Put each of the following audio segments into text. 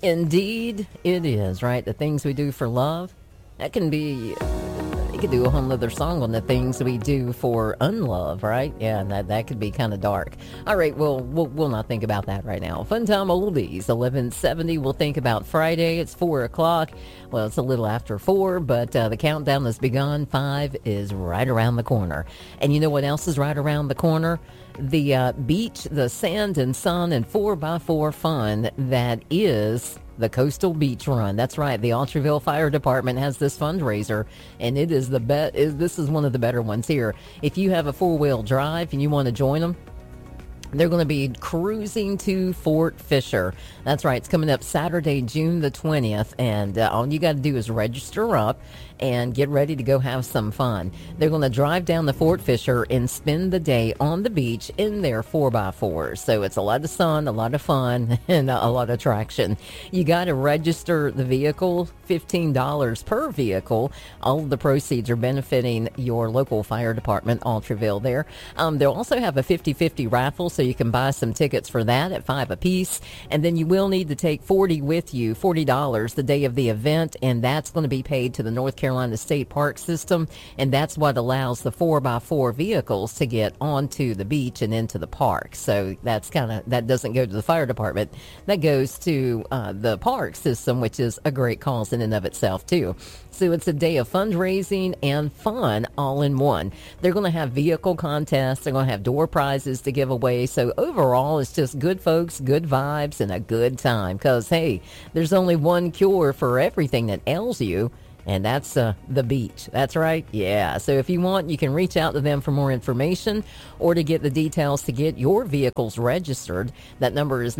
Indeed, it is, right? The things we do for love, that can be, you could do a whole other song on the things we do for unlove, right? Yeah, and that could be kind of dark. All right, well, we'll not think about that right now. Fun Time Oldies, 1170. We'll think about Friday. It's 4 o'clock. Well, it's a little after 4, but the countdown has begun. 5 is right around the corner. And you know what else is right around the corner? The beach, the sand and sun and 4x4 fun that is the Coastal Beach Run. That's right. The Altreville Fire Department has this fundraiser, and it is this is one of the better ones here. If you have a four-wheel drive and you want to join them, they're going to be cruising to Fort Fisher. That's right. It's coming up Saturday, June the 20th, and all you got to do is register up and get ready to go have some fun. They're going to drive down to Fort Fisher and spend the day on the beach in their 4x4s. So it's a lot of sun, a lot of fun, and a lot of traction. You got to register the vehicle, $15 per vehicle. All of the proceeds are benefiting your local fire department, Altreville there. They'll also have a 50-50 raffle, so you can buy some tickets for that at $5 a piece. And then you will need to take $40 the day of the event, and that's going to be paid to the North Carolina State Park System, and that's what allows the 4x4 vehicles to get onto the beach and into the park. So that doesn't go to the fire department. That goes to the park system, which is a great cause in and of itself, too. So it's a day of fundraising and fun all in one. They're going to have vehicle contests. They're going to have door prizes to give away. So overall, it's just good folks, good vibes, and a good time. Because, hey, there's only one cure for everything that ails you, and that's the beach. That's right. Yeah. So if you want, you can reach out to them for more information or to get the details to get your vehicles registered. That number is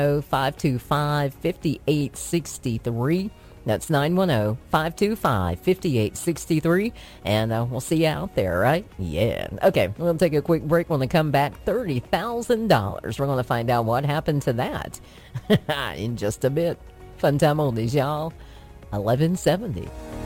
910-525-5863. That's 910-525-5863. And we'll see you out there, right? Yeah. Okay, we'll take a quick break. When we come back, $30,000. We're going to find out what happened to that in just a bit. Fun Time Oldies, y'all. 1170.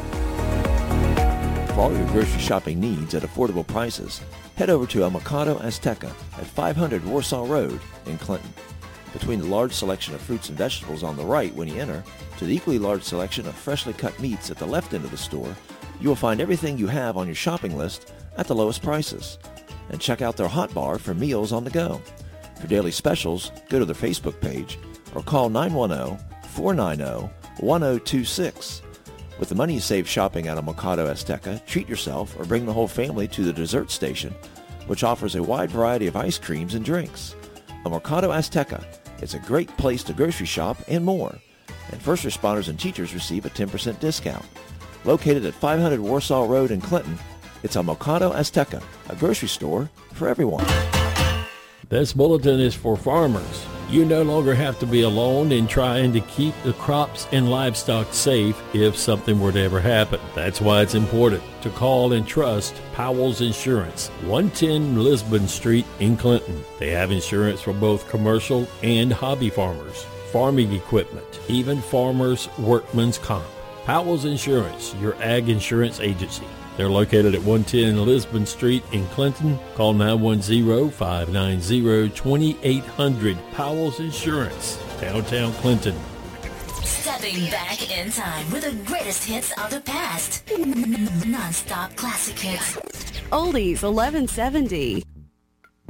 For all your grocery shopping needs at affordable prices, head over to El Mercado Azteca at 500 Warsaw Road in Clinton. Between the large selection of fruits and vegetables on the right when you enter, to the equally large selection of freshly cut meats at the left end of the store, you will find everything you have on your shopping list at the lowest prices. And check out their hot bar for meals on the go. For daily specials, go to their Facebook page or call 910-490-1026. With the money you save shopping at El Mercado Azteca, treat yourself or bring the whole family to the dessert station, which offers a wide variety of ice creams and drinks. El Mercado Azteca. It's a great place to grocery shop and more. And first responders and teachers receive a 10% discount. Located at 500 Warsaw Road in Clinton, it's El Mercado Azteca, a grocery store for everyone. This bulletin is for farmers. You no longer have to be alone in trying to keep the crops and livestock safe if something were to ever happen. That's why it's important to call and trust Powell's Insurance, 110 Lisbon Street in Clinton. They have insurance for both commercial and hobby farmers, farming equipment, even farmers' workman's comp. Powell's Insurance, your ag insurance agency. They're located at 110 Lisbon Street in Clinton. Call 910-590-2800. Powell's Insurance, downtown Clinton. Stepping back in time with the greatest hits of the past. Non-stop classic hits. Oldies 1170.